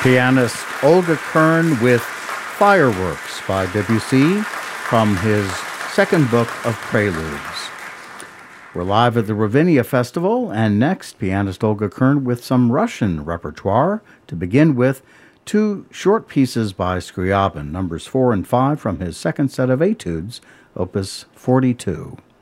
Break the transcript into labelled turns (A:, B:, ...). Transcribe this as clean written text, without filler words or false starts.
A: Pianist Olga Kern with Fireworks by Debussy from his second book of preludes. We're live at the Ravinia Festival, and next, pianist Olga Kern with some Russian repertoire. To begin with, two short pieces by Scriabin, numbers 4 and 5 from his second set of etudes, opus 42.